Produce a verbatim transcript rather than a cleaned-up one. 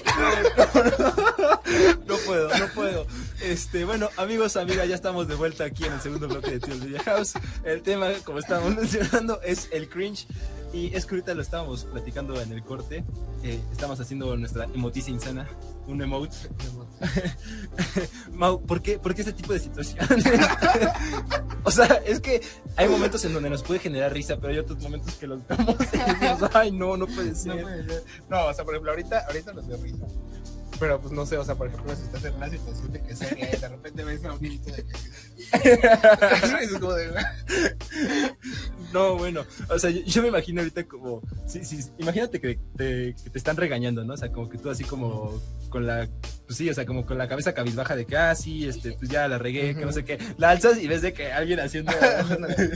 No puedo, no puedo. Este, bueno, amigos, amigas, ya estamos de vuelta aquí en el segundo bloque de Tíos Media House. El tema, como estábamos mencionando, es el cringe. Y es que ahorita lo estábamos platicando en el corte. Eh, estamos haciendo nuestra emoticia insana, un emote. Mau, ¿por qué, ¿por qué este tipo de situaciones? O sea, es que hay momentos en donde nos puede generar risa, pero hay otros momentos que los vemos y decimos, ay, no, no puede ser. No puede ser. No, o sea, por ejemplo, ahorita, ahorita nos dio risa. Pero pues no sé, o sea, por ejemplo, si estás en una situación de que seria y de repente ves a un niño de que... es como de... No, bueno, o sea, yo, yo me imagino ahorita como, sí, sí, imagínate que te, que te están regañando, ¿no? O sea, como que tú así como con la, pues sí, o sea, como con la cabeza cabizbaja de que, ah, sí, este, pues ya la regué, que no sé qué, la alzas y ves de que alguien haciendo...